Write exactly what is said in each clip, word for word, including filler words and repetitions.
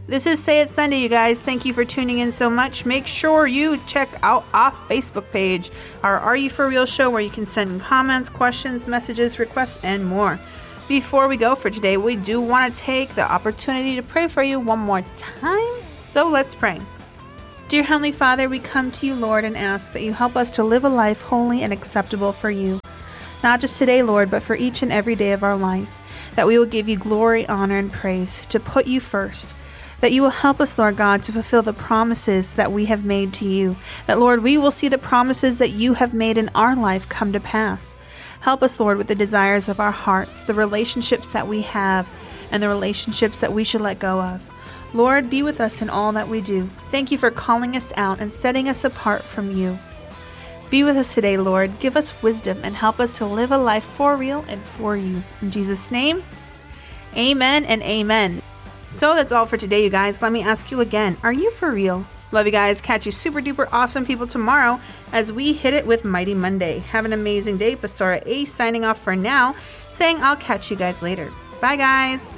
This is Say It Sunday, you guys. Thank you for tuning in so much. Make sure you check out our Facebook page, our Are You For Real show, where you can send comments, questions, messages, requests, and more. Before we go for today, we do want to take the opportunity to pray for you one more time. So let's pray. Dear Heavenly Father, we come to you, Lord, and ask that you help us to live a life holy and acceptable for you. Not just today, Lord, but for each and every day of our life. That we will give you glory, honor, and praise, to put you first. That you will help us, Lord God, to fulfill the promises that we have made to you. That, Lord, we will see the promises that you have made in our life come to pass. Help us, Lord, with the desires of our hearts, the relationships that we have, and the relationships that we should let go of. Lord, be with us in all that we do. Thank you for calling us out and setting us apart from you. Be with us today, Lord. Give us wisdom and help us to live a life for real and for you. In Jesus' name, amen and amen. So that's all for today, you guys. Let me ask you again, are you for real? Love you guys. Catch you super duper awesome people tomorrow as we hit it with Mighty Monday. Have an amazing day. Pastora A signing off for now, saying I'll catch you guys later. Bye, guys.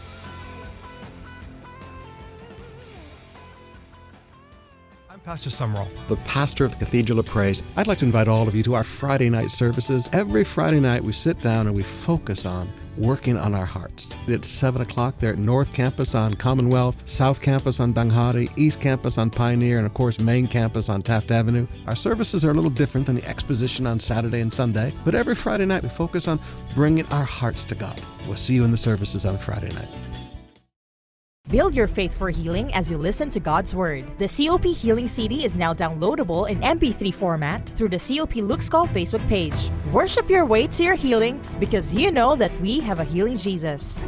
I'm Pastor Sumrall, the pastor of the Cathedral of Praise. I'd like to invite all of you to our Friday night services. Every Friday night we sit down and we focus on working on our hearts. It's seven o'clock there at North Campus on Commonwealth, South Campus on Danghari, East Campus on Pioneer, and of course Main Campus on Taft Avenue. Our services are a little different than the exposition on Saturday and Sunday, but every Friday night we focus on bringing our hearts to God. We'll see you in the services on Friday night. Build your faith for healing as you listen to God's Word. The C O P Healing C D is now downloadable in M P three format through the C O P Luke Skull Facebook page. Worship your way to your healing because you know that we have a healing Jesus.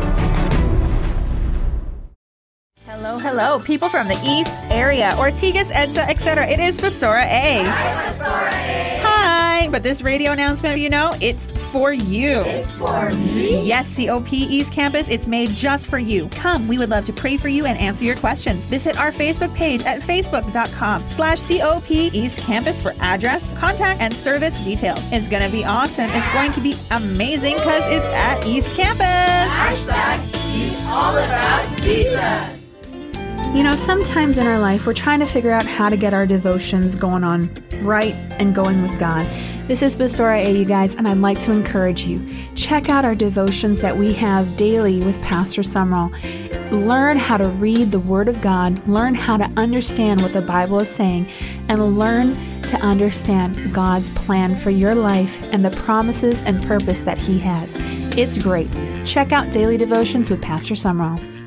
Hello, hello, people from the East area, Ortigas, Edsa, et cetera. It is Pastora A. Hi, Pastora A. Hi, but this radio announcement, you know, it's for you. It's for me? Yes, C O P East Campus, it's made just for you. Come, we would love to pray for you and answer your questions. Visit our Facebook page at facebook.com slash COP East Campus for address, contact, and service details. It's going to be awesome. It's going to be amazing because it's at East Campus. Hashtag East All About Jesus. You know, sometimes in our life, we're trying to figure out how to get our devotions going on right and going with God. This is Pastora A, you guys, and I'd like to encourage you. Check out our devotions that we have daily with Pastor Sumrall. Learn how to read the Word of God, learn how to understand what the Bible is saying, and learn to understand God's plan for your life and the promises and purpose that He has. It's great. Check out Daily Devotions with Pastor Sumrall.